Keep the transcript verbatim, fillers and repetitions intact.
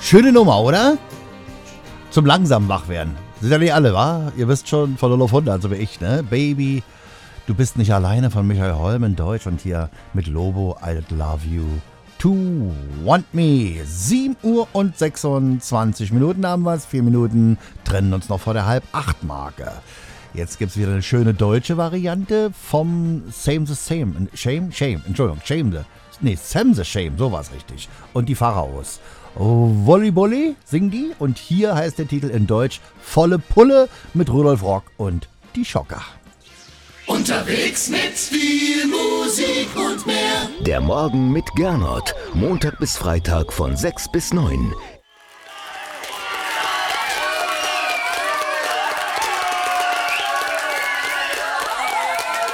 Schöne Nummer, oder? Zum langsam wach werden. Sind ja nicht alle, wa? Ihr wisst schon, von null auf hundert, so wie ich, ne? Baby, du bist nicht alleine von Michael Holm in Deutsch und hier mit Lobo, I Love You to Want Me. sieben Uhr und sechsundzwanzig Minuten haben wir es. Vier Minuten trennen uns noch vor der halb-acht-Marke. Jetzt gibt es wieder eine schöne deutsche Variante vom Same the Same. Shame? Shame. Entschuldigung. Shame the. Nee, Sam the Shame. So war es richtig. Und die Pharaos. Oh, Volleyball singen die. Und hier heißt der Titel in Deutsch Volle Pulle mit Rudolf Rock und die Schocker. Unterwegs mit viel Musik und mehr. Der Morgen mit Gernot. Montag bis Freitag von sechs bis neun.